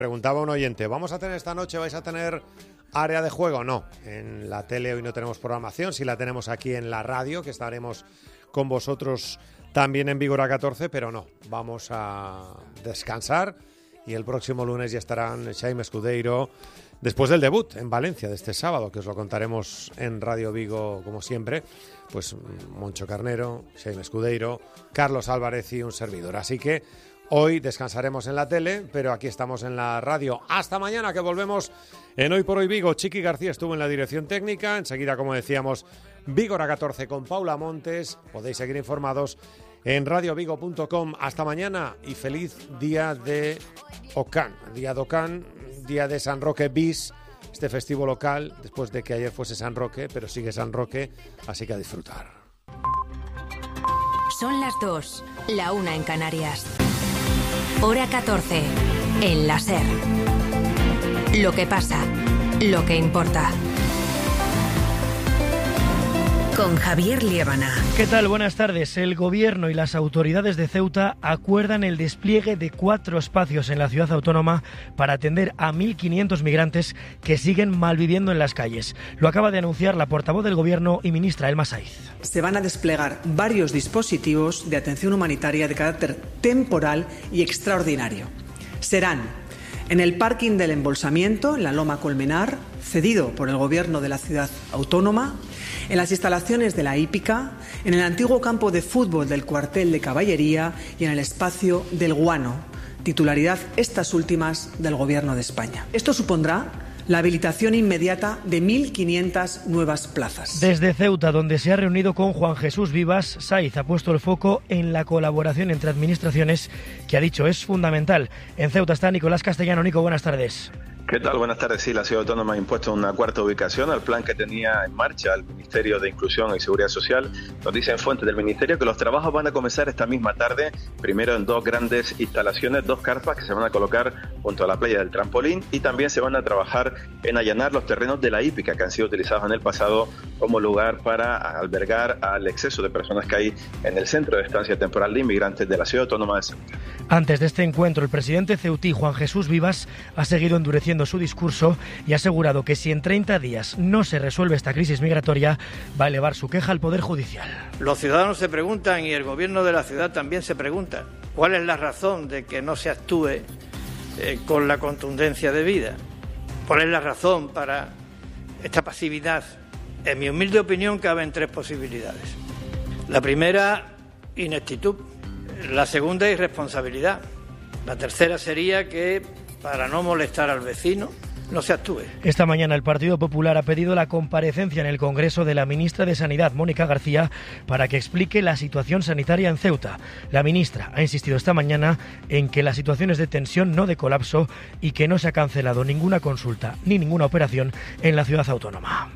Preguntaba un oyente, ¿vamos a tener esta noche, vais a tener área de juego? No, en la tele hoy no tenemos programación, sí la tenemos aquí en la radio, que estaremos con vosotros también en Vigor a 14, pero no, vamos a descansar y el próximo lunes ya estarán Xaime Escudeiro, después del debut en Valencia de este sábado, que os lo contaremos en Radio Vigo como siempre, pues Moncho Carnero, Xaime Escudeiro, Carlos Álvarez y un servidor, así que hoy descansaremos en la tele, pero aquí estamos en la radio. Hasta mañana, que volvemos en Hoy por Hoy Vigo. Chiqui García estuvo en la dirección técnica. Enseguida, como decíamos, Vigor a 14 con Paula Montes. Podéis seguir informados en radiovigo.com. Hasta mañana y feliz día de Ocán. Día de Ocán, día de San Roque bis, este festivo local, después de que ayer fuese San Roque, pero sigue San Roque, así que a disfrutar. Son las 2, la 1 en Canarias. Hora 14, en la SER. Lo que pasa, lo que importa. Con Javier Liébana. ¿Qué tal? Buenas tardes. El Gobierno y las autoridades de Ceuta acuerdan el despliegue de 4 espacios en la ciudad autónoma para atender a 1.500 migrantes que siguen malviviendo en las calles. Lo acaba de anunciar la portavoz del Gobierno y ministra Elma Saiz. Se van a desplegar varios dispositivos de atención humanitaria de carácter temporal y extraordinario. Serán en el parking del embolsamiento, en la Loma Colmenar, cedido por el Gobierno de la ciudad autónoma, en las instalaciones de la hípica, en el antiguo campo de fútbol del cuartel de caballería y en el espacio del Guano, titularidad estas últimas del Gobierno de España. Esto supondrá la habilitación inmediata de 1.500 nuevas plazas. Desde Ceuta, donde se ha reunido con Juan Jesús Vivas, Saiz ha puesto el foco en la colaboración entre administraciones, que ha dicho es fundamental. En Ceuta está Nicolás Castellano. Nico, buenas tardes. ¿Qué tal? Buenas tardes. Sí, la ciudad autónoma ha impuesto una cuarta ubicación al plan que tenía en marcha el Ministerio de Inclusión y Seguridad Social. Nos dicen fuentes del Ministerio que los trabajos van a comenzar esta misma tarde, primero en 2 grandes instalaciones, 2 carpas que se van a colocar junto a la playa del Trampolín, y también se van a trabajar en allanar los terrenos de la hípica que han sido utilizados en el pasado como lugar para albergar al exceso de personas que hay en el centro de estancia temporal de inmigrantes de la ciudad autónoma de Ceuta. Antes de este encuentro, el presidente ceutí, Juan Jesús Vivas, ha seguido endureciendo su discurso y ha asegurado que si en 30 días no se resuelve esta crisis migratoria, va a elevar su queja al Poder Judicial. Los ciudadanos se preguntan, y el Gobierno de la ciudad también se pregunta, ¿cuál es la razón de que no se actúe con la contundencia debida? ¿Cuál es la razón para esta pasividad? En mi humilde opinión caben 3 posibilidades. La primera, ineptitud. La segunda, irresponsabilidad. La tercera sería que, para no molestar al vecino, no se actúe. Esta mañana el Partido Popular ha pedido la comparecencia en el Congreso de la ministra de Sanidad, Mónica García, para que explique la situación sanitaria en Ceuta. La ministra ha insistido esta mañana en que la situación es de tensión, no de colapso, y que no se ha cancelado ninguna consulta ni ninguna operación en la ciudad autónoma.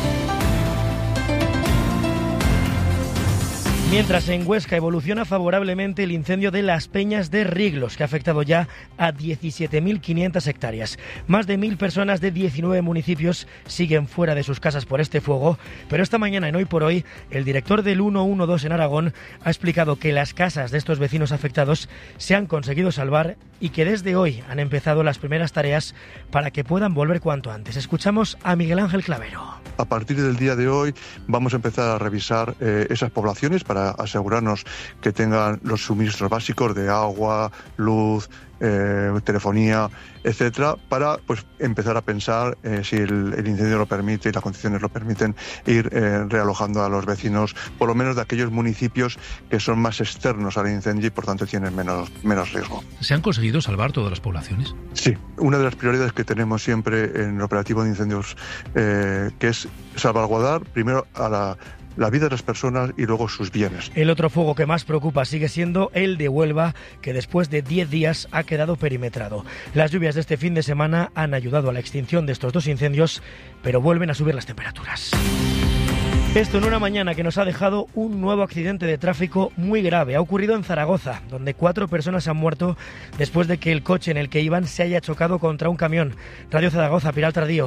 Mientras en Huesca evoluciona favorablemente el incendio de Las Peñas de Riglos, que ha afectado ya a 17.500 hectáreas. Más de 1.000 personas de 19 municipios siguen fuera de sus casas por este fuego, pero esta mañana en Hoy por Hoy, el director del 112 en Aragón ha explicado que las casas de estos vecinos afectados se han conseguido salvar y que desde hoy han empezado las primeras tareas para que puedan volver cuanto antes. Escuchamos a Miguel Ángel Clavero. A partir del día de hoy vamos a empezar a revisar esas poblaciones para asegurarnos que tengan los suministros básicos de agua, luz, telefonía, etcétera, para pues empezar a pensar si el incendio lo permite y las condiciones lo permiten, ir realojando a los vecinos, por lo menos de aquellos municipios que son más externos al incendio y por tanto tienen menos riesgo. ¿Se han conseguido salvar todas las poblaciones? Sí, una de las prioridades que tenemos siempre en el operativo de incendios que es salvaguardar primero a la vida de las personas y luego sus bienes. El otro fuego que más preocupa sigue siendo el de Huelva, que después de 10 días ha quedado perimetrado. Las lluvias de este fin de semana han ayudado a la extinción de estos 2 incendios, pero vuelven a subir las temperaturas. Esto en una mañana que nos ha dejado un nuevo accidente de tráfico muy grave. Ha ocurrido en Zaragoza, donde 4 personas han muerto después de que el coche en el que iban se haya chocado contra un camión. Radio Zaragoza, Pilar Tardío.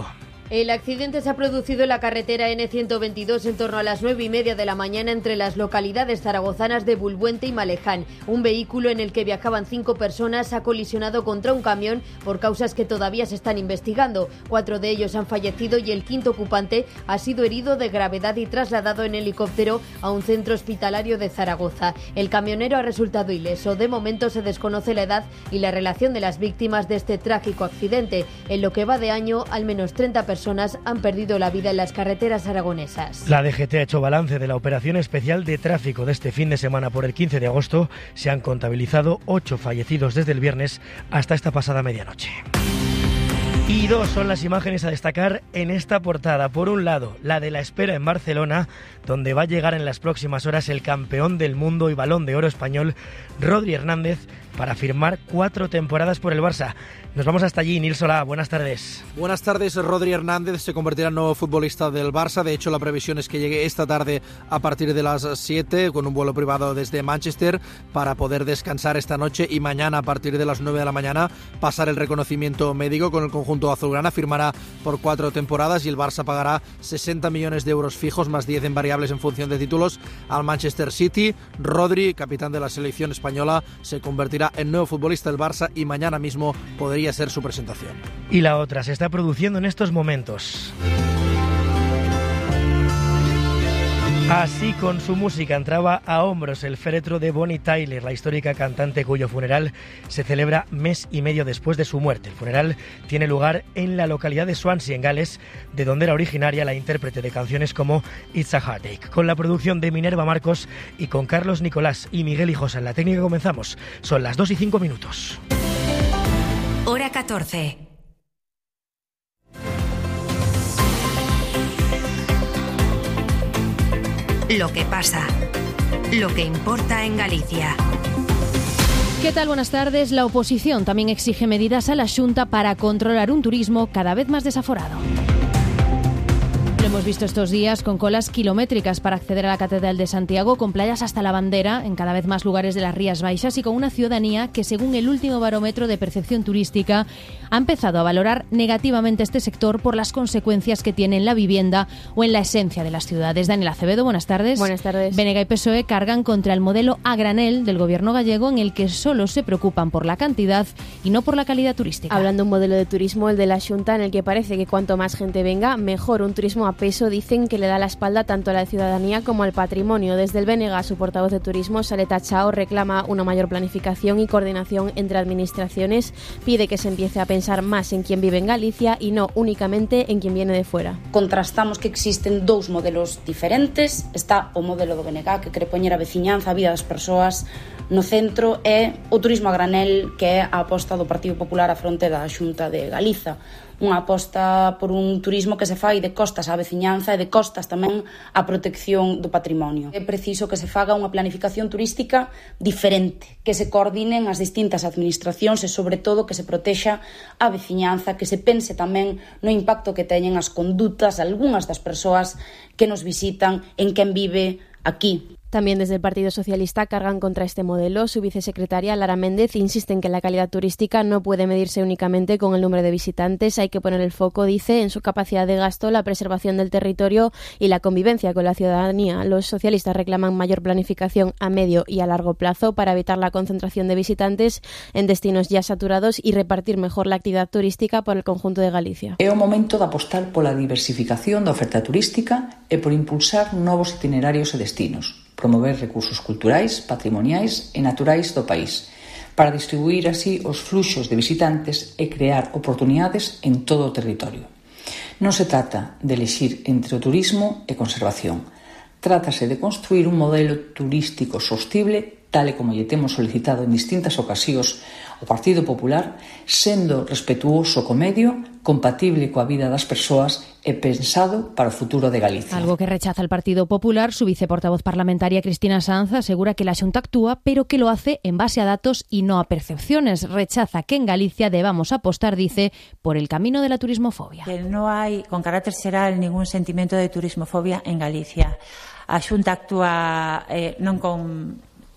El accidente se ha producido en la carretera N122 en torno a las 9:30 de la mañana entre las localidades zaragozanas de Bulbuente y Maleján. Un vehículo en el que viajaban 5 personas ha colisionado contra un camión por causas que todavía se están investigando. 4 de ellos han fallecido y el quinto ocupante ha sido herido de gravedad y trasladado en helicóptero a un centro hospitalario de Zaragoza. El camionero ha resultado ileso. De momento se desconoce la edad y la relación de las víctimas de este trágico accidente. En lo que va de año, al menos 30 personas han perdido la vida en las carreteras aragonesas. La DGT ha hecho balance de la operación especial de tráfico de este fin de semana por el 15 de agosto. Se han contabilizado 8 fallecidos desde el viernes hasta esta pasada medianoche. Y 2 son las imágenes a destacar en esta portada. Por un lado, la de la espera en Barcelona, donde va a llegar en las próximas horas el campeón del mundo y Balón de Oro español, Rodri Hernández, para firmar 4 temporadas por el Barça. Nos vamos hasta allí. Nils Solá, buenas tardes. Buenas tardes. Rodri Hernández se convertirá en nuevo futbolista del Barça. De hecho, la previsión es que llegue esta tarde a partir de las 7 con un vuelo privado desde Manchester para poder descansar esta noche y mañana a partir de las 9 de la mañana pasar el reconocimiento médico con el conjunto azulgrana. Firmará por 4 temporadas y el Barça pagará 60 millones de euros fijos más 10 en variables en función de títulos al Manchester City. Rodri, capitán de la selección española, se convertirá en nuevo futbolista del Barça y mañana mismo podría ser su presentación. Y la otra se está produciendo en estos momentos. Así, con su música, entraba a hombros el féretro de Bonnie Tyler, la histórica cantante cuyo funeral se celebra mes y medio después de su muerte. El funeral tiene lugar en la localidad de Swansea, en Gales, de donde era originaria la intérprete de canciones como It's a Heartache. Con la producción de Minerva Marcos y con Carlos Nicolás y Miguel Hijosa en la técnica comenzamos. Son las 2:05. Hora 14. Lo que pasa, lo que importa en Galicia. ¿Qué tal? Buenas tardes. La oposición también exige medidas a la Xunta para controlar un turismo cada vez más desaforado. Lo hemos visto estos días con colas kilométricas para acceder a la Catedral de Santiago, con playas hasta la bandera en cada vez más lugares de las Rías Baixas y con una ciudadanía que, según el último barómetro de percepción turística, ha empezado a valorar negativamente este sector por las consecuencias que tiene en la vivienda o en la esencia de las ciudades. Daniel Acevedo, buenas tardes. Buenas tardes. BNG y PSOE cargan contra el modelo a granel del gobierno gallego, en el que solo se preocupan por la cantidad y no por la calidad turística. Hablando de un modelo de turismo, el de la Xunta, en el que parece que cuanto más gente venga, mejor. Un turismo a peso, dicen, que le da la espalda tanto a la ciudadanía como al patrimonio. Desde el BNG, su portavoz de turismo, Saleta Chao, reclama una mayor planificación y coordinación entre administraciones. Pide que se empiece a pensar más en quien vive en Galicia y no únicamente en quien viene de fuera. Contrastamos que existen 2 modelos diferentes. Está o modelo do BNG, que quere poñer a veciñanza, a vida das persoas no centro, e o turismo a granel, que é a aposta do Partido Popular á fronte da Xunta de Galiza. Unha aposta por un turismo que se fai de costas á veciñanza e de costas tamén á protección do patrimonio. É preciso que se faga unha planificación turística diferente, que se coordinen as distintas administracións e, sobre todo, que se protexa a veciñanza, que se pense tamén no impacto que teñen as condutas algunhas das persoas que nos visitan, en quen vive aquí. También desde el Partido Socialista cargan contra este modelo. Su vicesecretaria, Lara Méndez, insiste en que la calidad turística no puede medirse únicamente con el número de visitantes. Hay que poner el foco, dice, en su capacidad de gasto, la preservación del territorio y la convivencia con la ciudadanía. Los socialistas reclaman mayor planificación a medio y a largo plazo para evitar la concentración de visitantes en destinos ya saturados y repartir mejor la actividad turística por el conjunto de Galicia. É o momento de apostar pola diversificación da oferta turística e por impulsar novos itinerarios e destinos, promover recursos culturais, patrimoniais e naturais do país, para distribuir así os fluxos de visitantes e crear oportunidades en todo o territorio. Non se trata de elexir entre o turismo e conservación. Trátase de construir un modelo turístico sostible, tal e como lle temos solicitado en distintas ocasións o Partido Popular, sendo respetuoso co medio, compatible coa vida das persoas e pensado para o futuro de Galicia. Algo que rechaza el Partido Popular. Su viceportavoz parlamentaria, Cristina Sanz, asegura que la Xunta actúa, pero que lo hace en base a datos y no a percepciones. Rechaza que en Galicia debamos apostar, dice, por el camino de la turismofobia. Que no hai, con carácter xeral, ningún sentimento de turismofobia en Galicia. A Xunta actúa non con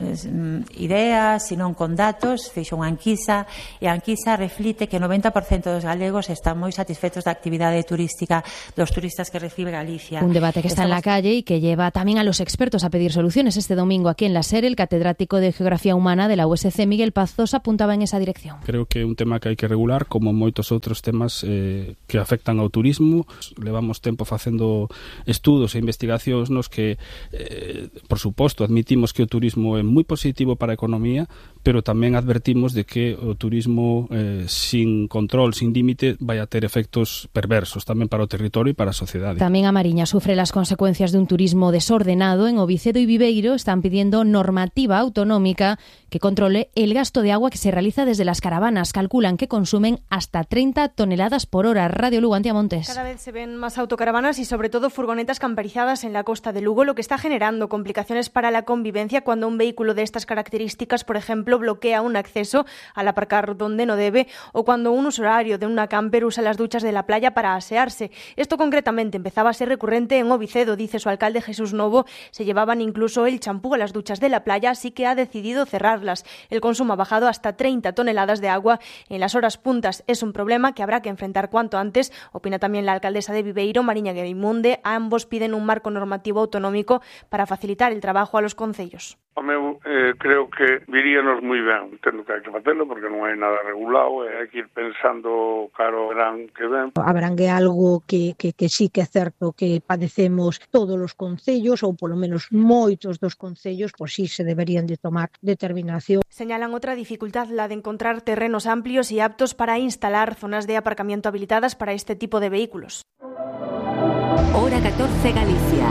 ideas, senón con datos. Fixo unha enquisa e a enquisa reflite que 90% dos galegos están moi satisfeitos da actividade turística dos turistas que recibe Galicia. Un debate que está en la calle y que lleva también a los expertos a pedir soluciones. Este domingo aquí en la SER, el catedrático de Geografía Humana de la USC, Miguel Pazos, apuntaba en esa dirección. Creo que é un tema que hai que regular, como moitos outros temas que afectan ao turismo. Levamos tempo facendo estudos e investigacións nos que, por suposto, admitimos que o turismo é moi positivo para a economía, pero tamén advertimos de que o turismo sin control, sin límite, vai a ter efectos perversos tamén para o territorio e para a sociedade. Tamén a Mariña sufre las consecuencias de un turismo desordenado. En Ovicedo y Viveiro están pidiendo normativa autonómica que controle el gasto de agua que se realiza desde las caravanas. Calculan que consumen hasta 30 toneladas por hora. Radio Lugo, Antía Montes. Cada vez se ven más autocaravanas y sobre todo furgonetas camperizadas en la costa de Lugo, lo que está generando complicaciones para la convivencia cuando un vehículo de estas características, por ejemplo, bloquea un acceso al aparcar donde no debe, o cuando un usuario de una camper usa las duchas de la playa para asearse. Esto concretamente empezaba a ser recurrente en Ovicedo, dice su alcalde Jesús Novo. Se llevaban incluso el champú a las duchas de la playa, así que ha decidido cerrarlas. El consumo ha bajado hasta 30 toneladas de agua en las horas puntas. Es un problema que habrá que enfrentar cuanto antes, opina también la alcaldesa de Viveiro, Mariña Guerimunde. Ambos piden un marco normativo autonómico para facilitar el trabajo a los concellos. Creo que viríanos moi ben, entendo que hai que facelo porque non hai nada regulado e hai que ir pensando caro verán que ven. Abrangue algo que sí que é certo que padecemos todos os concellos, ou polo menos moitos dos concellos, pois sí se deberían de tomar determinación. Señalan otra dificultad, la de encontrar terrenos amplios y aptos para instalar zonas de aparcamiento habilitadas para este tipo de vehículos. Hora 14 Galicia.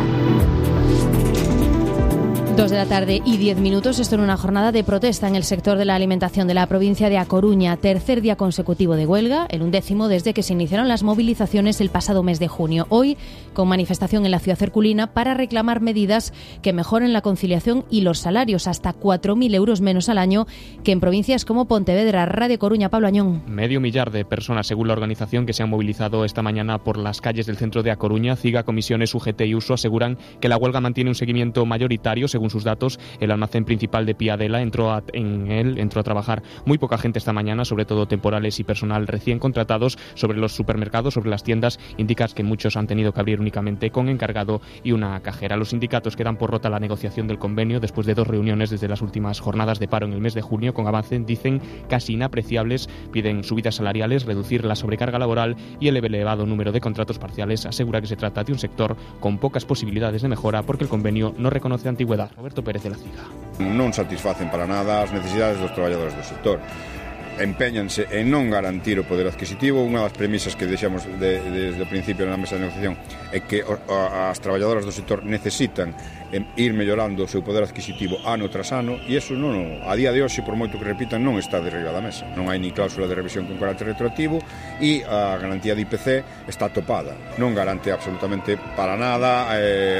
2 de la tarde y 10 minutos. Esto en una jornada de protesta en el sector de la alimentación de la provincia de A Coruña. Tercer día consecutivo de huelga, el 11º desde que se iniciaron las movilizaciones el pasado mes de junio. Hoy, con manifestación en la ciudad herculina para reclamar medidas que mejoren la conciliación y los salarios, hasta 4.000 euros menos al año que en provincias como Pontevedra. Radio Coruña, Pablo Añón. Medio millar de personas, según la organización, que se han movilizado esta mañana por las calles del centro de A Coruña. CIGA, comisiones, UGT y USO aseguran que la huelga mantiene un seguimiento mayoritario. Según sus datos, el almacén principal de Piadela entró a trabajar muy poca gente esta mañana, sobre todo temporales y personal recién contratados. Sobre los supermercados, sobre las tiendas, indicas que muchos han tenido que abrir únicamente con encargado y una cajera. Los sindicatos que dan por rota la negociación del convenio después de 2 reuniones desde las últimas jornadas de paro en el mes de junio, con avances, dicen, casi inapreciables. Piden subidas salariales, reducir la sobrecarga laboral y el elevado número de contratos parciales. Asegura que se trata de un sector con pocas posibilidades de mejora porque el convenio no reconoce antigüedad. Roberto Pérez de la CIGA. Non satisfacen para nada as necesidades dos traballadores do sector. Empeñanse en non garantir o poder adquisitivo. Unha das premisas que deixamos desde o principio na mesa de negociación é que as traballadoras do sector necesitan ir mellorando o seu poder adquisitivo ano tras ano, e iso non, a día de hoxe, por moito que repitan, non está de riba da mesa. Non hai ni cláusula de revisión con carácter retroactivo e a garantía de IPC está topada. Non garante absolutamente para nada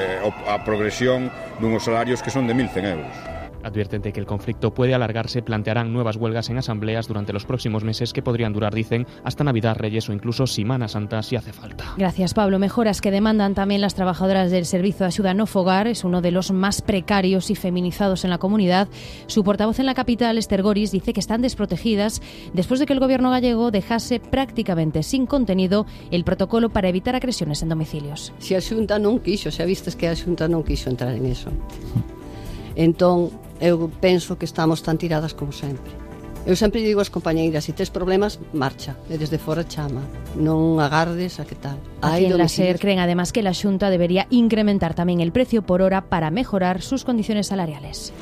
a progresión dunos salarios que son de 1.100 euros. Advierten de que el conflicto puede alargarse, plantearán nuevas huelgas en asambleas durante los próximos meses que podrían durar, dicen, hasta Navidad, Reyes o incluso Semana Santa si hace falta. Gracias, Pablo. Mejoras que demandan también las trabajadoras del Servicio de Ayuda No Fogar. Es uno de los más precarios y feminizados en la comunidad. Su portavoz en la capital, Esther Goris, dice que están desprotegidas después de que el gobierno gallego dejase prácticamente sin contenido el protocolo para evitar agresiones en domicilios. Si a Xunta non quixo, xa vistes que a Xunta non quixo entrar en eso. Entón, eu penso que estamos tan tiradas como sempre. Eu sempre digo ás compañeiras, se tes problemas, marcha, e desde fora chama, non agardes a que tal. Aquí en la SER creen además que la Xunta debería incrementar también el precio por hora para mejorar sus condiciones salariales.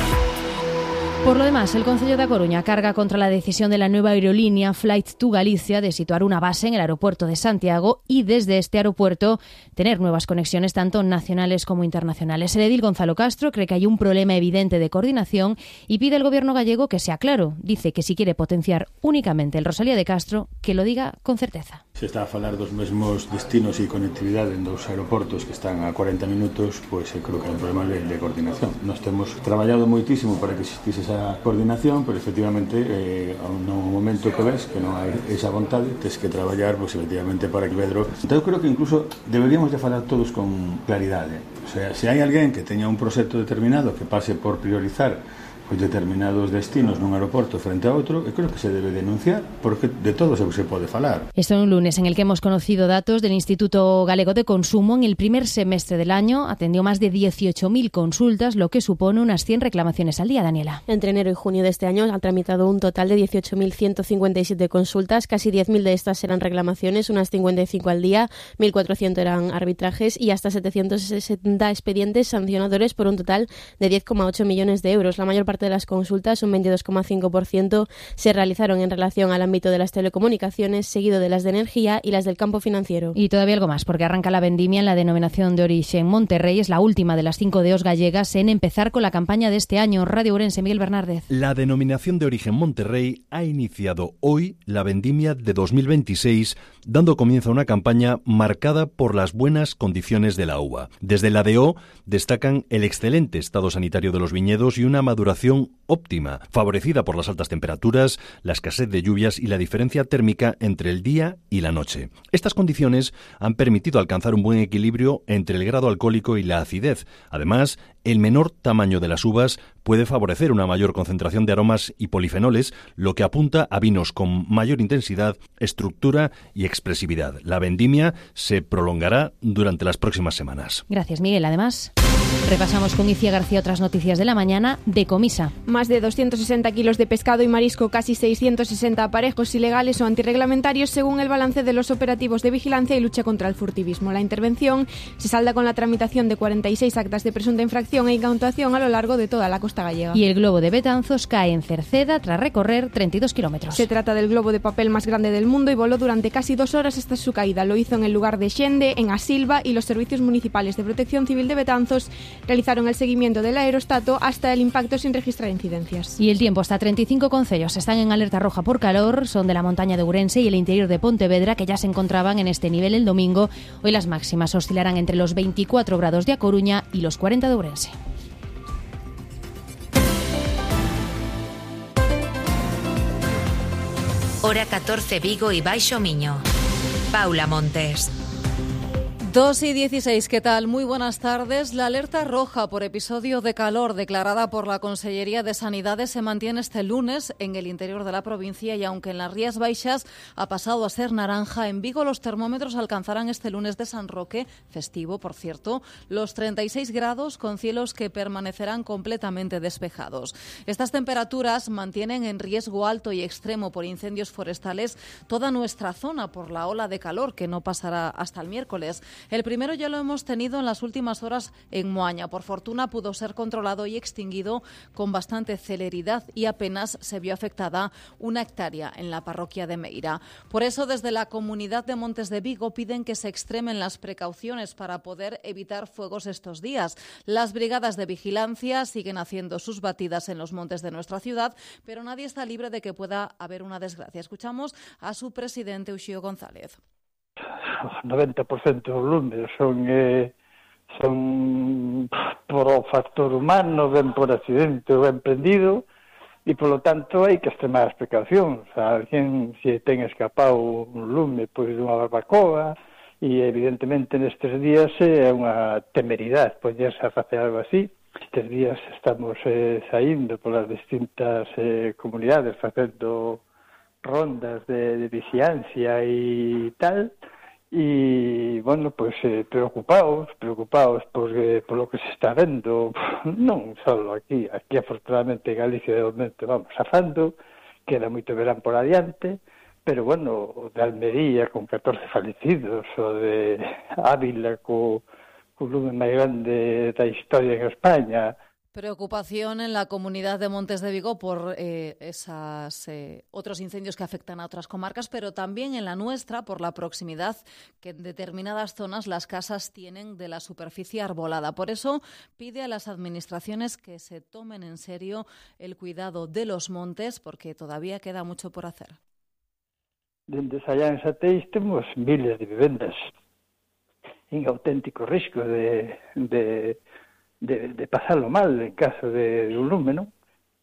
Por lo demás, el Concello de A Coruña carga contra la decisión de la nueva aerolínea Flight to Galicia de situar una base en el aeropuerto de Santiago y desde este aeropuerto tener nuevas conexiones tanto nacionales como internacionales. El edil Gonzalo Castro cree que hay un problema evidente de coordinación y pide al gobierno gallego que sea claro. Dice que si quiere potenciar únicamente el Rosalía de Castro, que lo diga con certeza. Se está a falar dos mesmos destinos e conectividade en dos aeroportos que están a 40 minutos, pois eu creo que é un problema de coordinación. Nós temos traballado moitísimo para que existise esa coordinación, pero efectivamente no momento que ves que non hai esa vontade, tens que traballar pois, efectivamente para que Pedro. Entón eu creo que incluso deberíamos de falar todos con claridade. O sea, se hai alguén que teña un proxecto determinado que pase por priorizar determinados destinos nun aeroporto frente a outro, eu creo que se debe denunciar porque de todo se pode falar. Esto en un lunes en el que hemos conocido datos del Instituto Galego de Consumo. En el primer semestre del año atendió más de 18.000 consultas, lo que supone unas 100 reclamaciones al día, Daniela. Entre enero y junio de este año han tramitado un total de 18.157 consultas, casi 10.000 de estas eran reclamaciones, unas 55 al día, 1.400 eran arbitrajes y hasta 760 expedientes sancionadores por un total de 10,8 millones de euros. La mayor parte de las consultas, un 22,5%, se realizaron en relación al ámbito de las telecomunicaciones, seguido de las de energía y las del campo financiero. Y todavía algo más, porque arranca la vendimia en la denominación de origen Monterrey. Es la última de las 5 DOs gallegas en empezar con la campaña de este año. Radio Ourense, Miguel Bernárdez. La denominación de origen Monterrey ha iniciado hoy la vendimia de 2026, dando comienzo a una campaña marcada por las buenas condiciones de la uva. Desde la DO destacan el excelente estado sanitario de los viñedos y una maduración óptima, favorecida por las altas temperaturas, la escasez de lluvias y la diferencia térmica entre el día y la noche. Estas condiciones han permitido alcanzar un buen equilibrio entre el grado alcohólico y la acidez. Además, el menor tamaño de las uvas puede favorecer una mayor concentración de aromas y polifenoles, lo que apunta a vinos con mayor intensidad, estructura y expresividad. La vendimia se prolongará durante las próximas semanas. Gracias, Miguel. Además, repasamos con Iciar García otras noticias de la mañana. Decomisa. Más de 260 kilos de pescado y marisco, casi 660 aparejos ilegales o antirreglamentarios, según el balance de los operativos de vigilancia y lucha contra el furtivismo. La intervención se salda con la tramitación de 46 actas de presunta infracción e incautación a lo largo de toda la costa gallega. Y el globo de Betanzos cae en Cerceda tras recorrer 32 kilómetros. Se trata del globo de papel más grande del mundo y voló durante casi 2 horas hasta su caída. Lo hizo en el lugar de Xende, en Asilva, y los servicios municipales de protección civil de Betanzos realizaron el seguimiento del aerostato hasta el impacto sin registrar incidencias. Y el tiempo, hasta 35 concellos están en alerta roja por calor, son de la montaña de Ourense y el interior de Pontevedra, que ya se encontraban en este nivel el domingo. Hoy las máximas oscilarán entre los 24 grados de A Coruña y los 40 de Ourense. Hora 14 Vigo y Baixo Miño. Paula Montes. 2:16, ¿qué tal? Muy buenas tardes. La alerta roja por episodio de calor declarada por la Consellería de Sanidades se mantiene este lunes en el interior de la provincia y aunque en las Rías Baixas ha pasado a ser naranja, en Vigo los termómetros alcanzarán este lunes de San Roque, festivo por cierto, los 36 grados con cielos que permanecerán completamente despejados. Estas temperaturas mantienen en riesgo alto y extremo por incendios forestales toda nuestra zona por la ola de calor que no pasará hasta el miércoles. El primero ya lo hemos tenido en las últimas horas en Moaña. Por fortuna pudo ser controlado y extinguido con bastante celeridad y apenas se vio afectada una hectárea en la parroquia de Meira. Por eso, desde la Comunidad de Montes de Vigo piden que se extremen las precauciones para poder evitar fuegos estos días. Las brigadas de vigilancia siguen haciendo sus batidas en los montes de nuestra ciudad, pero nadie está libre de que pueda haber una desgracia. Escuchamos a su presidente, Uxío González. 90% dos lumes son por o factor humano, ben por accidente ou ben prendido, e polo tanto hai que extremar as precaucións. Alguén se ten escapado un lume pois dunha barbacoa, e evidentemente nestes días é unha temeridade poñerse a facer algo así. Estes días estamos saindo polas distintas comunidades facendo rondas de vigilancia e tal, e, bueno, pues preocupados por lo que se está vendo, non só aquí afortunadamente en Galicia de momento vamos afando, queda moito verán por adiante, pero, bueno, o de Almería con 14 fallecidos, o de Ávila co lume máis grande da historia en España. Preocupación en la Comunidad de Montes de Vigo por otros incendios que afectan a otras comarcas, pero también en la nuestra por la proximidad que en determinadas zonas las casas tienen de la superficie arbolada. Por eso pide a las administraciones que se tomen en serio el cuidado de los montes, porque todavía queda mucho por hacer. dende Sallán Sateis temos miles de vivendas en auténtico risco de pasarlo mal en caso de un lume, non?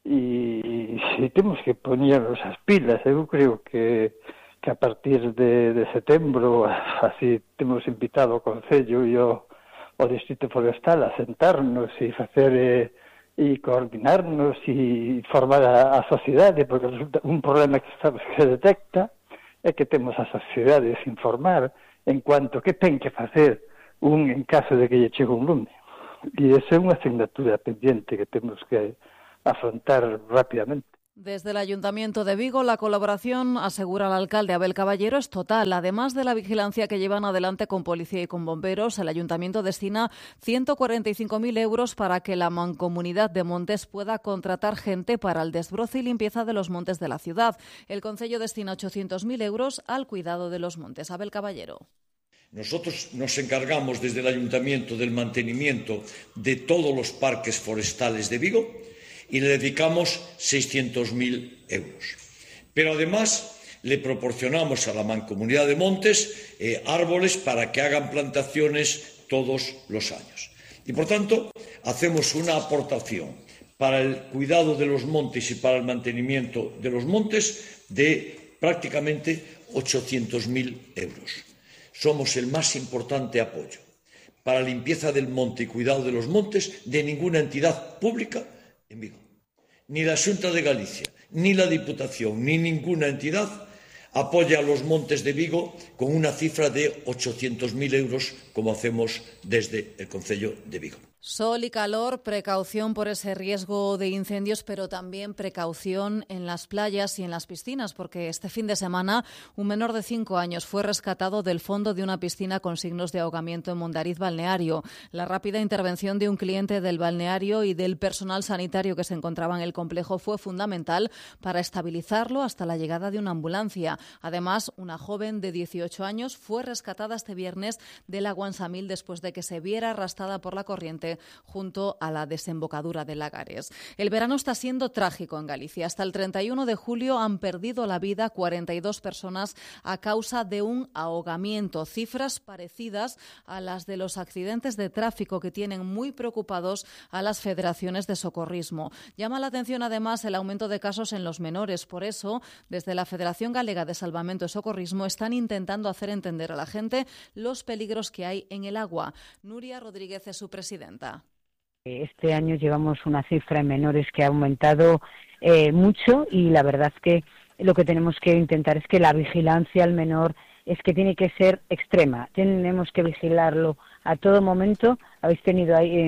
E si temos que poñernos as pilas, eu creo que a partir de setembro, así temos invitado ao Concello e ao Distrito Forestal a sentarnos e facer e coordinarnos e formar a sociedade, porque resulta un problema que se detecta é que temos a sociedade sin formar en cuanto que ten que facer en caso de que lle chegue un lume. E esa é unha asignatura pendiente que temos que afrontar rápidamente. Desde el Ayuntamiento de Vigo, la colaboración, asegura el alcalde Abel Caballero, es total. Además de la vigilancia que llevan adelante con policía y con bomberos, el Ayuntamiento destina 145.000 euros para que la Mancomunidad de Montes pueda contratar gente para el desbroce y limpieza de los montes de la ciudad. El Concello destina 800.000 euros al cuidado de los montes. Abel Caballero. Nosotros nos encargamos desde el Ayuntamiento del mantenimiento de todos los parques forestales de Vigo y le dedicamos 600.000 euros. Pero además le proporcionamos a la Mancomunidad de Montes árboles para que hagan plantaciones todos los años. Y por tanto, hacemos una aportación para el cuidado de los montes y para el mantenimiento de los montes de prácticamente 800.000 euros. Somos el más importante apoyo para la limpieza del monte y cuidado de los montes de ninguna entidad pública en Vigo. Ni la Xunta de Galicia, ni la Diputación, ni ninguna entidad apoya a los montes de Vigo con una cifra de 800.000 euros como hacemos desde el Concello de Vigo. Sol y calor, precaución por ese riesgo de incendios, pero también precaución en las playas y en las piscinas, porque este fin de semana un menor de 5 años fue rescatado del fondo de una piscina con signos de ahogamiento en Mondariz Balneario. La rápida intervención de un cliente del balneario y del personal sanitario que se encontraba en el complejo fue fundamental para estabilizarlo hasta la llegada de una ambulancia. Además, una joven de 18 años fue rescatada este viernes de la Guansamil después de que se viera arrastrada por la corriente junto a la desembocadura de Lagares. El verano está siendo trágico en Galicia. Hasta el 31 de julio han perdido la vida 42 personas a causa de un ahogamiento. Cifras parecidas a las de los accidentes de tráfico que tienen muy preocupados a las federaciones de socorrismo. Llama la atención además el aumento de casos en los menores. Por eso, desde la Federación Galega de Salvamento y Socorrismo están intentando hacer entender a la gente los peligros que hay en el agua. Nuria Rodríguez es su presidenta. Este año llevamos una cifra en menores que ha aumentado mucho y la verdad es que lo que tenemos que intentar es que la vigilancia al menor es que tiene que ser extrema. Tenemos que vigilarlo a todo momento. Se ha tenido ahí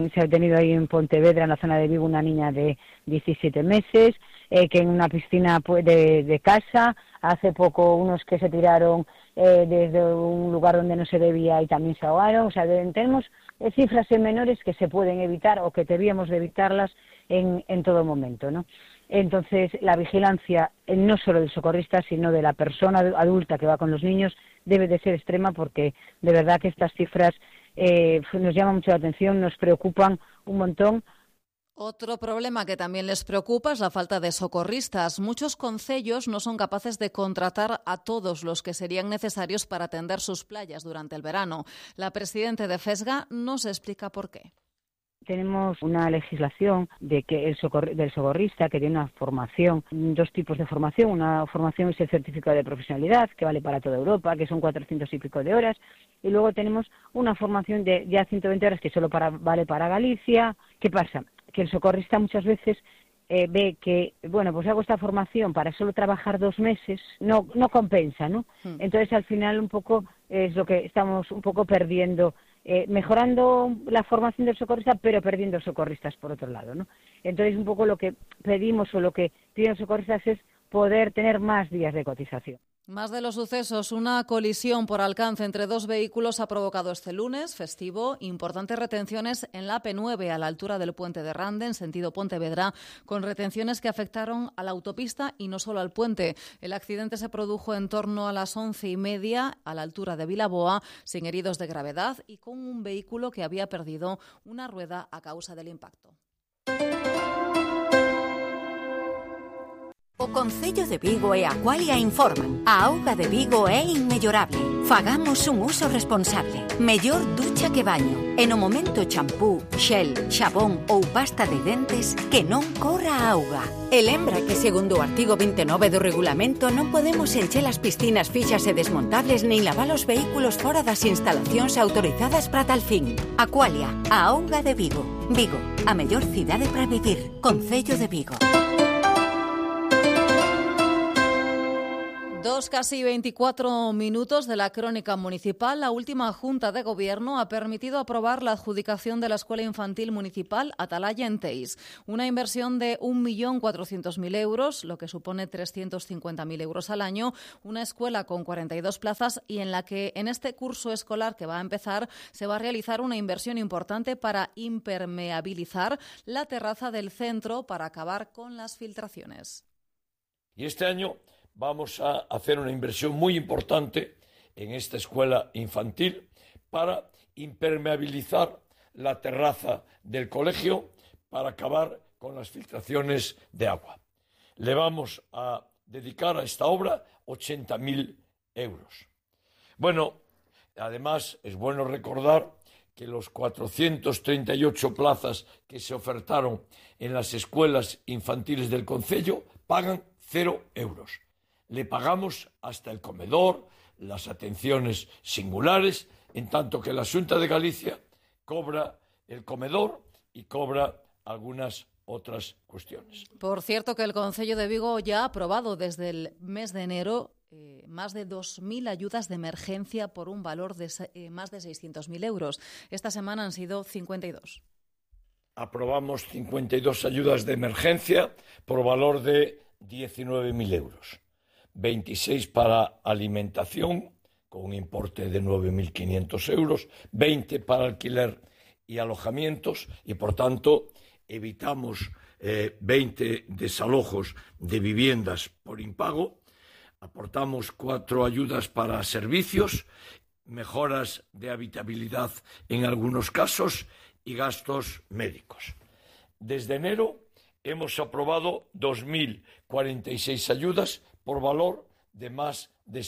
en Pontevedra, en la zona de Vigo, una niña de 17 meses que en una piscina de casa, hace poco unos que se tiraron desde un lugar donde no se debía y también se ahogaron. O sea, tenemos cifras en menores que se pueden evitar o que debíamos de evitarlas en todo momento, ¿no? Entonces, la vigilancia no solo del socorrista, sino de la persona adulta que va con los niños, debe de ser extrema porque de verdad que estas cifras nos llaman mucho la atención, nos preocupan un montón. Otro problema que también les preocupa es la falta de socorristas. Muchos concellos no son capaces de contratar a todos los que serían necesarios para atender sus playas durante el verano. La presidenta de FESGA nos explica por qué. Tenemos una legislación del socorrista que tiene una formación, dos tipos de formación. Una formación es el certificado de profesionalidad, que vale para toda Europa, que son 400 y pico de horas. Y luego tenemos una formación de ya 120 horas que solo vale para Galicia. ¿Qué pasa? Que el socorrista muchas veces ve que, bueno, pues hago esta formación para solo trabajar 2 meses, no compensa, ¿no? Entonces, al final, un poco es lo que estamos un poco perdiendo, mejorando la formación del socorrista, pero perdiendo socorristas por otro lado, ¿no? Entonces, un poco lo que pedimos o lo que piden los socorristas es poder tener más días de cotización. Más de los sucesos, una colisión por alcance entre 2 vehículos ha provocado este lunes, festivo, importantes retenciones en la P9 a la altura del puente de Rande, en sentido Pontevedra, con retenciones que afectaron a la autopista y no solo al puente. El accidente se produjo en torno a las 11:30 a la altura de Vilaboa, sin heridos de gravedad y con un vehículo que había perdido una rueda a causa del impacto. O Concello de Vigo e Aqualia informan. A auga de Vigo é inmellorable. Fagamos un uso responsable. Mellor ducha que baño. E no momento champú, xel, xabón ou pasta de dentes, que non corra a auga. E lembra que segundo o artigo 29 do regulamento non podemos encher as piscinas fixas e desmontables nin lavar os vehículos fora das instalacións autorizadas para tal fin. Aqualia, a auga de Vigo. Vigo, a mellor cidade para vivir. Concello de Vigo. 2 casi 24 minutos de la crónica municipal. La última Junta de Gobierno ha permitido aprobar la adjudicación de la Escuela Infantil Municipal Atalaya en Teis. Una inversión de 1.400.000 euros, lo que supone 350.000 euros al año. Una escuela con 42 plazas y en la que en este curso escolar que va a empezar se va a realizar una inversión importante para impermeabilizar la terraza del centro para acabar con las filtraciones. Y este año vamos a hacer una inversión muy importante en esta escuela infantil para impermeabilizar la terraza del colegio para acabar con las filtraciones de agua. Le vamos a dedicar a esta obra 80.000 euros. Bueno, además es bueno recordar que los 438 plazas que se ofertaron en las escuelas infantiles del concello pagan 0 euros. Le pagamos hasta el comedor, las atenciones singulares, en tanto que la Xunta de Galicia cobra el comedor y cobra algunas otras cuestiones. Por cierto, que el Concello de Vigo ya ha aprobado desde el mes de enero más de 2.000 ayudas de emergencia por un valor de más de 600.000 euros. Esta semana han sido 52. Aprobamos 52 ayudas de emergencia por valor de 19.000 euros. 26 para alimentación, con un importe de 9.500 euros, 20 para alquiler y alojamientos, y por tanto evitamos 20 desalojos de viviendas por impago. Aportamos 4 ayudas para servicios, mejoras de habitabilidad en algunos casos y gastos médicos. Desde enero hemos aprobado 2.046 ayudas por valor de más de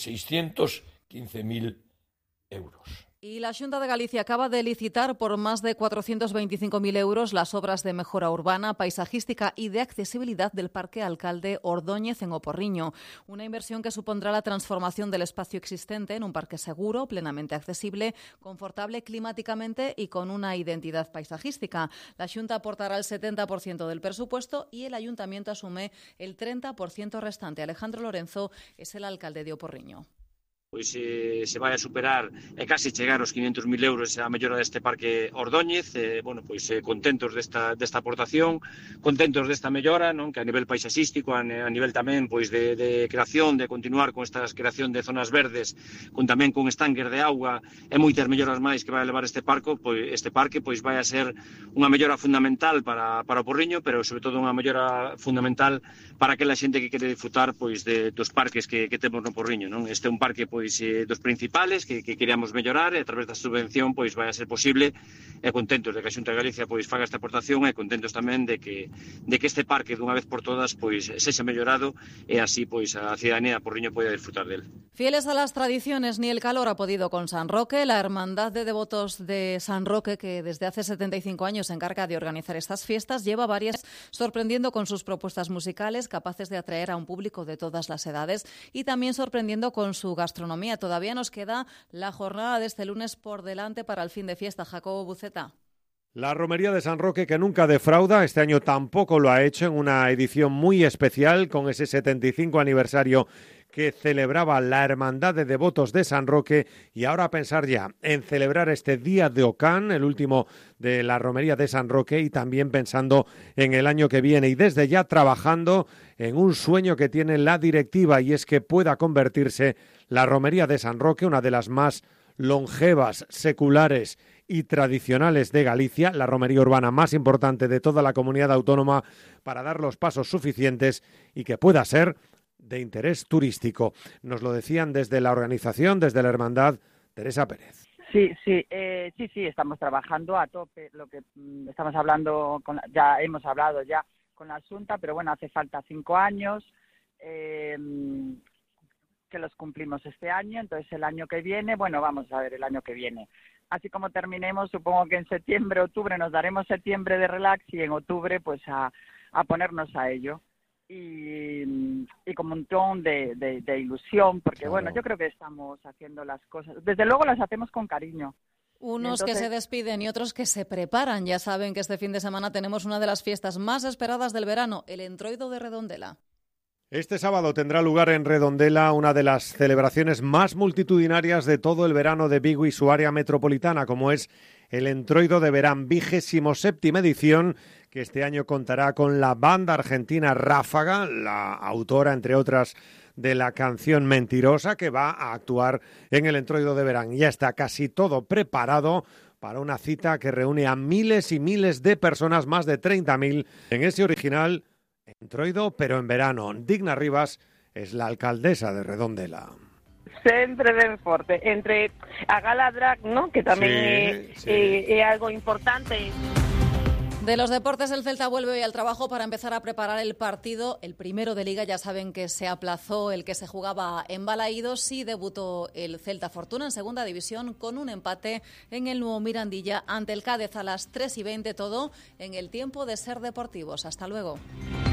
615.000 euros. Y la Xunta de Galicia acaba de licitar por más de 425.000 euros las obras de mejora urbana, paisajística y de accesibilidad del Parque Alcalde Ordóñez en O Porriño. Una inversión que supondrá la transformación del espacio existente en un parque seguro, plenamente accesible, confortable climáticamente y con una identidad paisajística. La Xunta aportará el 70% del presupuesto y el Ayuntamiento asume el 30% restante. Alejandro Lorenzo es el alcalde de O Porriño. Pois se vai a superar e casi chegar aos 500.000 euros a mellora deste parque Ordóñez, contentos desta aportación, contentos desta mellora, non, que a nivel paisaxístico, a nivel tamén pois de creación, de continuar con esta creación de zonas verdes, con tamén con estanques de auga e moitas melloras máis que vai a levar este parque vai a ser unha mellora fundamental para o Porriño, pero sobre todo unha mellora fundamental para aquela xente que quere disfrutar pois dos parques que temos no Porriño, non? Este é un parque dos principales que queríamos mellorar e a través da subvención vai a ser posible e contentos de que a Xunta de Galicia faga esta aportación e contentos tamén de que este parque dunha vez por todas sexa mellorado e así a cidadanía de Porriño poida disfrutar del. Fieles a las tradiciones, ni el calor ha podido con San Roque. La Hermandad de Devotos de San Roque, que desde hace 75 años se encarga de organizar estas fiestas, lleva varias sorprendiendo con sus propuestas musicales capaces de atraer a un público de todas las edades y también sorprendiendo con su gastronomía. Todavía nos queda la jornada de este lunes por delante para el fin de fiesta. Jacobo Buceta. La romería de San Roque, que nunca defrauda, este año tampoco lo ha hecho en una edición muy especial con ese 75 aniversario que celebraba la Hermandad de Devotos de San Roque, y ahora a pensar ya en celebrar este Día de Ocán, el último de la romería de San Roque, y también pensando en el año que viene y desde ya trabajando en un sueño que tiene la directiva, y es que pueda convertirse la romería de San Roque, una de las más longevas, seculares y tradicionales de Galicia, la romería urbana más importante de toda la comunidad autónoma, para dar los pasos suficientes y que pueda ser de interés turístico. Nos lo decían desde la organización, desde la hermandad. Teresa Pérez. Sí, estamos trabajando a tope. Lo que estamos hablando, ya hemos hablado ya con la Xunta, pero bueno, hace falta 5 años. que los cumplimos este año, entonces el año que viene, bueno, vamos a ver el año que viene. Así como terminemos, supongo que en septiembre, octubre nos daremos septiembre de relax y en octubre pues a ponernos a ello. Y con un montón de ilusión, porque claro. Bueno, yo creo que estamos haciendo las cosas, desde luego las hacemos con cariño. Unos que se despiden y otros que se preparan. Ya saben que este fin de semana tenemos una de las fiestas más esperadas del verano, el Entroido de Redondela. Este sábado tendrá lugar en Redondela una de las celebraciones más multitudinarias de todo el verano de Vigo y su área metropolitana, como es el Entroido de Verán, 27ª edición, que este año contará con la banda argentina Ráfaga, la autora, entre otras, de la canción Mentirosa, que va a actuar en el Entroido de Verán. Ya está casi todo preparado para una cita que reúne a miles y miles de personas, más de 30.000, en ese original Entroido, pero en verano. Digna Rivas es la alcaldesa de Redondela. Sempre ben forte. Entre a gala drag, ¿no? Que también es algo importante. De los deportes, el Celta vuelve hoy al trabajo para empezar a preparar el partido, el primero de Liga. Ya saben que se aplazó el que se jugaba en Balaídos. Sí debutó el Celta Fortuna en segunda división con un empate en el nuevo Mirandilla ante el Cádiz a las 3:20, todo en el tiempo de Ser Deportivos. Hasta luego.